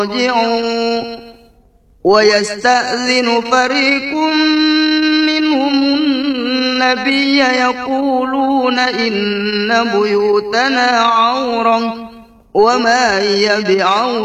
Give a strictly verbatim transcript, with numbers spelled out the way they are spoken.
ارجعوا ويستأذن فريق منهم النبي يقولون إن بيوتنا عورة وما هي بعورة